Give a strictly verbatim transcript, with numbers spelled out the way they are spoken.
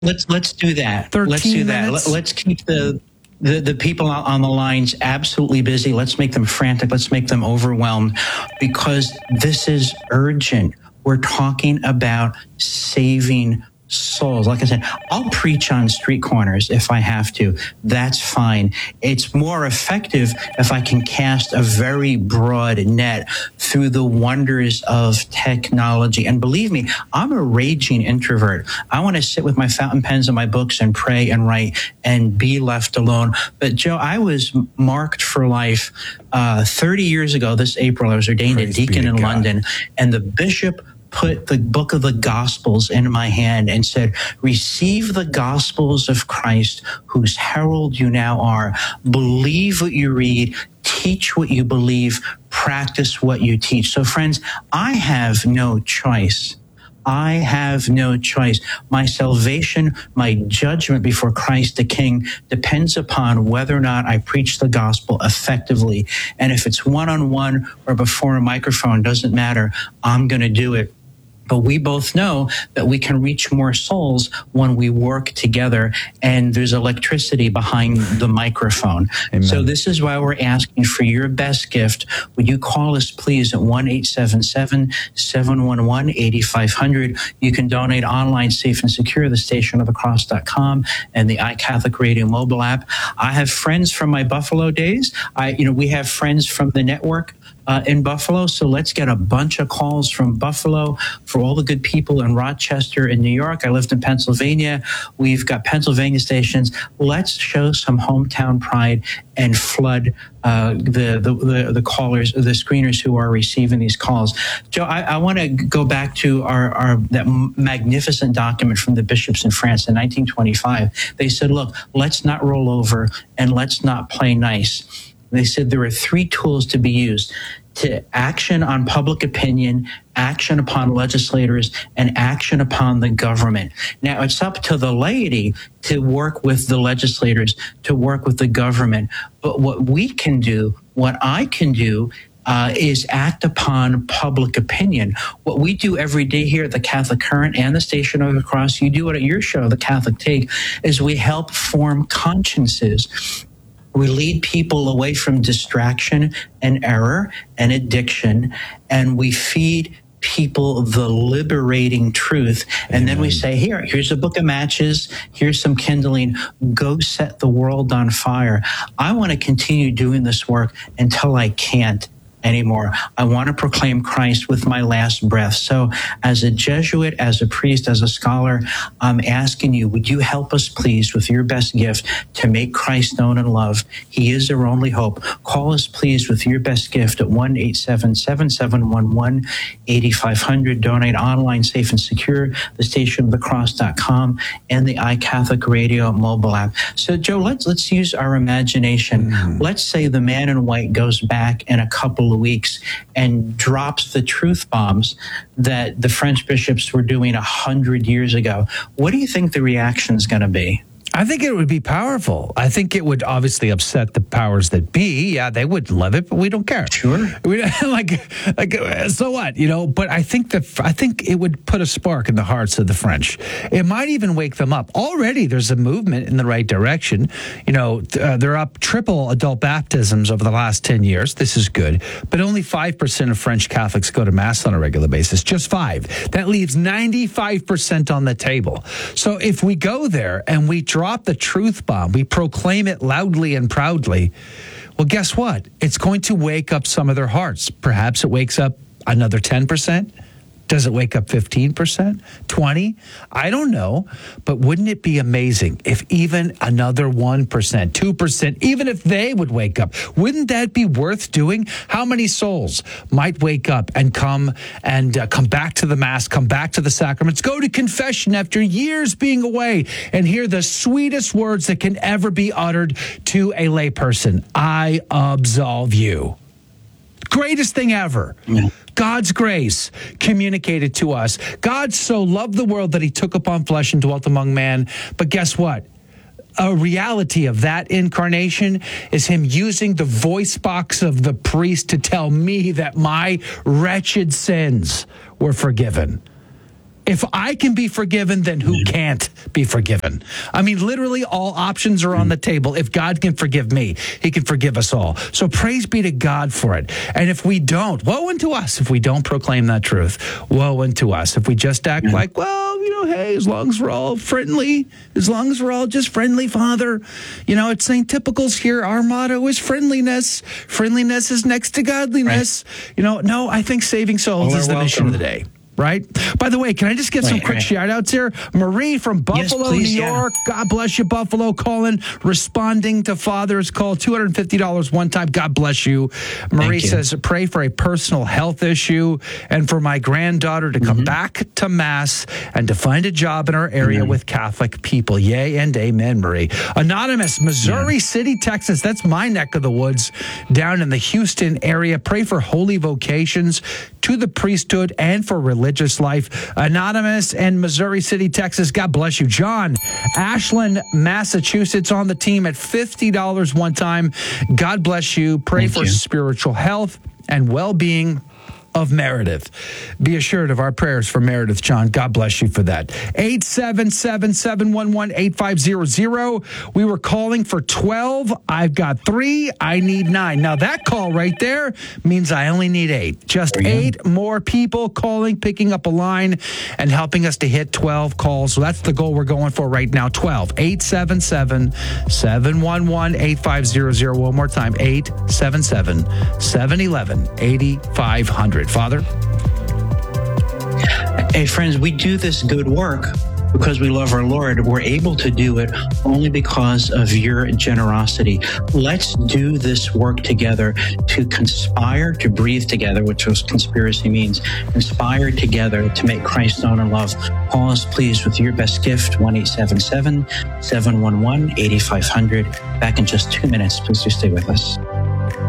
Let's let's do that. Let's do that. minutes? Let's keep the, the the people on the lines absolutely busy. Let's make them frantic. Let's make them overwhelmed, because this is urgent. We're talking about saving souls. Like I said, I'll preach on street corners if I have to. That's fine. It's more effective if I can cast a very broad net through the wonders of technology. And believe me, I'm a raging introvert. I want to sit with my fountain pens and my books and pray and write and be left alone. But Joe, I was marked for life uh, thirty years ago. This April, I was ordained Praise a deacon in God. London, and the bishop put the book of the Gospels in my hand and said, receive the Gospels of Christ, whose herald you now are. Believe what you read, teach what you believe, practice what you teach. So friends, I have no choice. I have no choice. My salvation, my judgment before Christ the King depends upon whether or not I preach the gospel effectively. And if it's one-on-one or before a microphone, doesn't matter. I'm going to do it. But we both know that we can reach more souls when we work together, and there's electricity behind the microphone. Amen. So this is why we're asking for your best gift. Would you call us, please, at one eight seven seven, seven one one, eight five zero zero. You can donate online, safe and secure, the station of the cross dot com and the iCatholic Radio mobile app. I have friends from my Buffalo days. I, you know, we have friends from the network Uh, in Buffalo. So let's get a bunch of calls from Buffalo for all the good people in Rochester and New York. I lived in Pennsylvania. We've got Pennsylvania stations. Let's show some hometown pride and flood uh, the, the, the, the callers, the screeners who are receiving these calls. Joe, I, I want to go back to our, our that magnificent document from the bishops in France in nineteen twenty-five. They said, look, let's not roll over and let's not play nice. They said there are three tools to be used: to action on public opinion, action upon legislators, and action upon the government. Now, it's up to the laity to work with the legislators, to work with the government. But what we can do, what I can do, Uh, is act upon public opinion. What we do every day here at the Catholic Current and the Station of the Cross, you do it at your show, The Catholic Take, is we help form consciences. We lead people away from distraction and error and addiction, and we feed people the liberating truth. And then we say, here, here's a book of matches. Here's some kindling. Go set the world on fire. I want to continue doing this work until I can't anymore. I want to proclaim Christ with my last breath. So as a Jesuit, as a priest, as a scholar, I'm asking you, would you help us, please, with your best gift to make Christ known and loved? He is our only hope. Call us, please, with your best gift at one eight seven seven, seven one one, eight five zero zero. Donate online, safe and secure, the station of the cross dot com and the iCatholic Radio mobile app. So, Joe, let's let's use our imagination. Mm. Let's say the man in white goes back in a couple of weeks and drops the truth bombs that the French bishops were doing a hundred years ago. What do you think the reaction is going to be? I think it would be powerful. I think it would obviously upset the powers that be. Yeah, they wouldn't love it, but we don't care. Sure. We, like, like, so what? You know. But I think that I think it would put a spark in the hearts of the French. It might even wake them up. Already, there's a movement in the right direction. You know, uh, they're up triple adult baptisms over the last ten years. This is good. But only five percent of French Catholics go to Mass on a regular basis. Just five. That leaves ninety-five percent on the table. So if we go there and we try drop the truth bomb, we proclaim it loudly and proudly, well, guess what? It's going to wake up some of their hearts. Perhaps it wakes up another ten percent. Does it wake up fifteen percent? twenty? I don't know. But wouldn't it be amazing if even another one percent, two percent, even if they would wake up? Wouldn't that be worth doing? How many souls might wake up and come and uh, come back to the Mass, come back to the sacraments, go to confession after years being away and hear the sweetest words that can ever be uttered to a layperson? I absolve you. Greatest thing ever. Yeah. God's grace communicated to us. God so loved the world that he took upon flesh and dwelt among man. But guess what? A reality of that incarnation is him using the voice box of the priest to tell me that my wretched sins were forgiven. If I can be forgiven, then who can't be forgiven? I mean, literally all options are on the table. If God can forgive me, he can forgive us all. So praise be to God for it. And if we don't, woe unto us if we don't proclaim that truth. Woe unto us if we just act Yeah. like, well, you know, hey, as long as we're all friendly, as long as we're all just friendly, Father. You know, it's Saint Typical's here. Our motto is friendliness. Friendliness is next to godliness. Right. You know, no, I think saving souls All is the welcome. mission of the day. Right? By the way, can I just get some Right, quick right. shout outs here? Marie from Buffalo, please, New yeah. York. God bless you, Buffalo. Calling, responding to Father's call. two hundred fifty dollars one time. God bless you. Marie you. says, pray for a personal health issue and for my granddaughter to come Mm-hmm. back to Mass and to find a job in our area Amen. with Catholic people. Yay and amen, Marie. Anonymous, Missouri Yeah. City, Texas. That's my neck of the woods down in the Houston area. Pray for holy vocations to the priesthood and for religious life. Anonymous and Missouri City, Texas. God bless you. John, Ashland, Massachusetts on the team at fifty dollars one time. God bless you. Pray Thank for you. spiritual health and well-being of Meredith. Be assured of our prayers for Meredith, John. God bless you for that. eight seven seven, seven one one, eight five zero zero. We were calling for twelve. I've got three. I need nine. Now that call right there means I only need eight. Just There you eight more people calling, picking up a line, and helping us to hit twelve calls. So that's the goal we're going for right now. twelve. eight seven seven, seven one one, eight five zero zero. One more time. eight seven seven, seven one one, eight five zero zero. Father? Hey, friends, we do this good work because we love our Lord. We're able to do it only because of your generosity. Let's do this work together to conspire to breathe together, which was conspiracy means. Conspire together to make Christ known and loved. Call us, please, with your best gift, one eight seven seven, seven one one, eight five zero zero. Back in just two minutes. Please do stay with us.